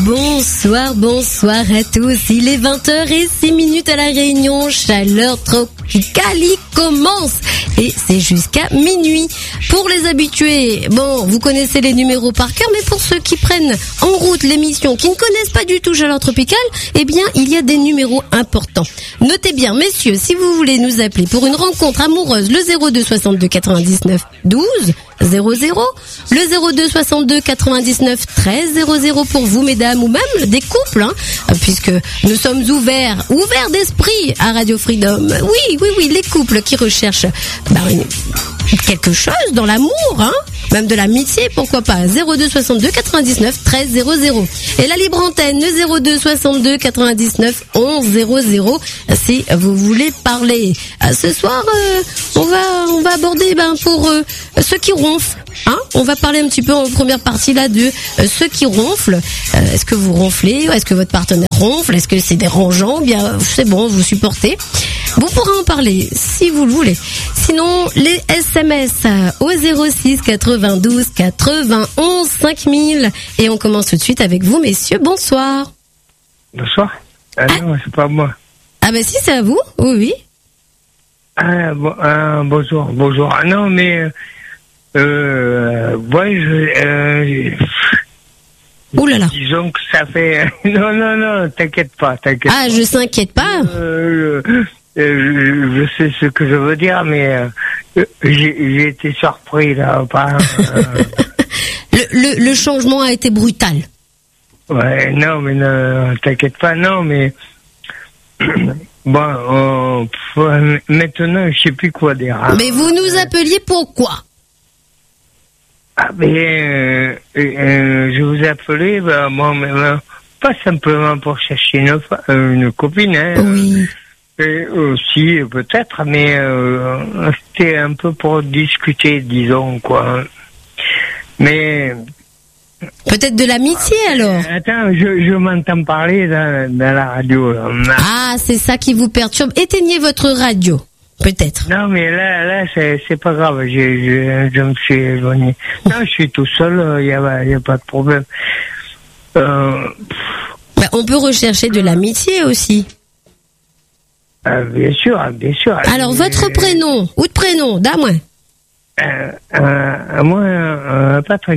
Bonsoir à tous. Il est 20h06 à la Réunion. Chaleur tropicale, il commence. Et c'est jusqu'à minuit. Pour les habitués, bon, vous connaissez les numéros par cœur, mais pour ceux qui prennent en route l'émission, qui ne connaissent pas du tout Chaleur tropicale, eh bien, il y a des numéros importants. Notez bien, messieurs, si vous voulez nous appeler pour une rencontre amoureuse, le 02 62 99 12 00, le 02 62 99 13 00 pour vous, mesdames, ou même des couples, hein, puisque nous sommes ouverts d'esprit à Radio Freedom. Oui, les couples qui recherchent quelque chose dans l'amour, hein, même de l'amitié, pourquoi pas. 02 62 99 13 00. Et la libre antenne, le 02 62 99 11 00, si vous voulez parler. Ce soir, on va aborder pour ceux qui ronflent. Hein, on va parler un petit peu en première partie là de ceux qui ronflent. Est-ce que vous ronflez? Est-ce que votre partenaire ronfle? Est-ce que c'est dérangeant? Bien, c'est bon, vous supportez. Vous pourrez en parler si vous le voulez. Sinon, les SMS au 06 92 91 5000. Et on commence tout de suite avec vous, messieurs. Bonsoir. Bonsoir. Non, c'est pas moi. Ah ben si, c'est à vous. Oui. Bonjour. Ah non, mais ouh là là. Disons que ça fait. Non, t'inquiète pas. Ah, je s'inquiète pas. Je sais ce que je veux dire, mais j'ai été surpris là. Le changement a été brutal. Ouais, non, mais t'inquiète pas, non, mais bon, maintenant je sais plus quoi dire. Hein. Mais vous nous appeliez pourquoi? Ah ben, je vous ai appelé, pas simplement pour chercher une copine, hein. Oui. Et aussi peut-être, mais c'était un peu pour discuter, disons quoi. Mais peut-être de l'amitié alors. Attends, je m'entends parler dans la radio. Là. Ah, c'est ça qui vous perturbe. Éteignez votre radio, peut-être. Non, mais là, c'est pas grave. Je me suis éloigné. Non, je suis tout seul. Il y a pas de problème. On peut rechercher de l'amitié aussi. Bien sûr. Alors, votre prénom, ou de prénom, d'à-moi. Moi, Patrick.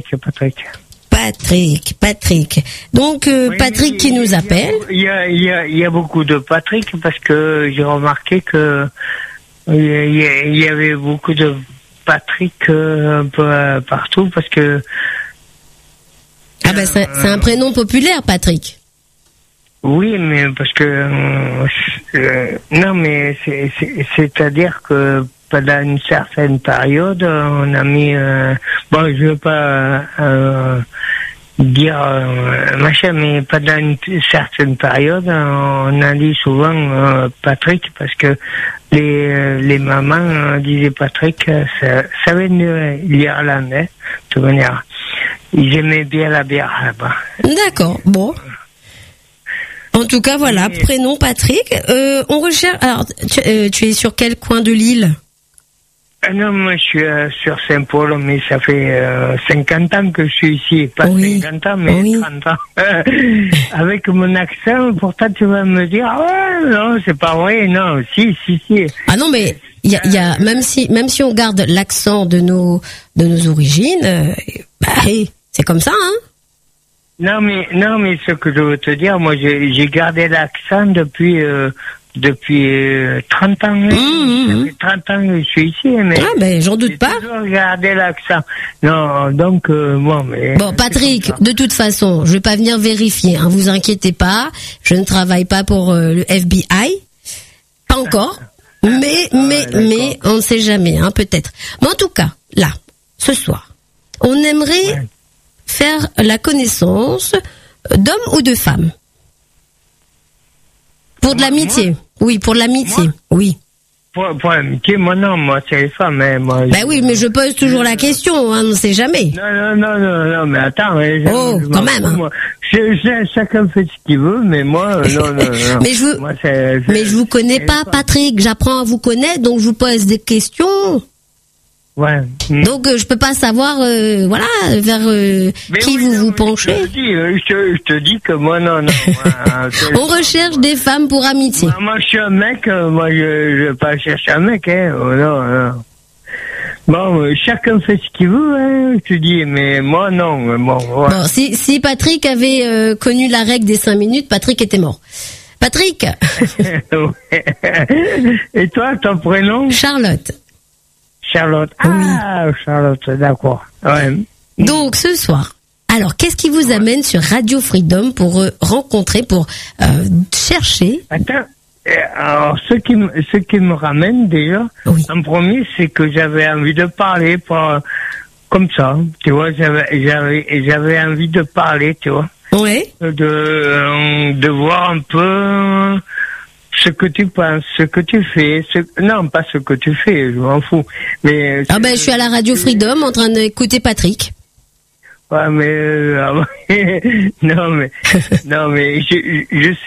Patrick. Donc, oui, Patrick qui nous appelle. Il y a beaucoup de Patrick parce que j'ai remarqué que il y avait beaucoup de Patrick un peu partout parce que. Ah ben, c'est un prénom populaire, Patrick. Oui, mais parce que non, mais c'est-à-dire que pendant une certaine période, on a mis je veux pas dire machin, mais pendant une certaine période, on a dit souvent Patrick parce que les mamans disaient Patrick, ça vient de l'Irlande, hein, de toute manière. Ils aimaient bien la bière là-bas. D'accord, bon. En tout cas, voilà, prénom Patrick. On recherche. Alors, tu es sur quel coin de l'île? Non, moi je suis sur Saint-Paul, mais ça fait 50 ans que je suis ici. Pas 50 ans, mais 30 ans. Avec mon accent, pourtant tu vas me dire, non, c'est pas vrai, non, si. Ah non, mais il y a même si on garde l'accent de nos origines, c'est comme ça, hein. Non, mais ce que je veux te dire, moi, j'ai gardé l'accent depuis 30 ans. Ça fait 30 ans que je suis ici, mais. Ah, ben, j'en doute pas. J'ai toujours gardé l'accent. Non, donc, mais. Bon, Patrick, de toute façon, je vais pas venir vérifier, hein, vous inquiétez pas. Je ne travaille pas pour le FBI. Pas encore. Mais, on ne sait jamais, hein, peut-être. Mais en tout cas, là, ce soir, on aimerait faire la connaissance d'hommes ou de femmes. Pour de l'amitié. Oui, pour de l'amitié. Oui. Pour l'amitié, moi c'est les femmes. Hein, oui, mais je pose toujours la question, hein, on ne sait jamais. Non, mais attends. Quand même. Hein. Chacun fait ce qu'il veut, mais moi, non. Mais je vous connais pas, Patrick. J'apprends à vous connaître, donc je vous pose des questions. Ouais. Donc je peux pas savoir voilà vers qui vous penchez. Je te dis que moi non. On recherche des femmes pour amitié. Moi je suis un mec, moi je vais pas chercher un mec, hein. Non. Bon, chacun fait ce qu'il veut, hein, je te dis, mais moi non. Bon, voilà. Bon, si Patrick avait connu la règle des 5 minutes, Patrick était mort. Patrick. Et toi, ton prénom? Charlotte. Charlotte. Ah, oui. Charlotte, d'accord. Ouais. Donc, ce soir, alors, qu'est-ce qui vous amène sur Radio Freedom pour rencontrer, pour chercher? Attends, alors, ce qui me ramène déjà, oui. En premier, c'est que j'avais envie de parler comme ça, tu vois, j'avais envie de parler, tu vois. Ouais. De voir un peu ce que tu penses, ce que tu fais, non, pas ce que tu fais, je m'en fous. Mais je suis à la Radio Freedom en train d'écouter Patrick. Ouais, mais non, mais je sais.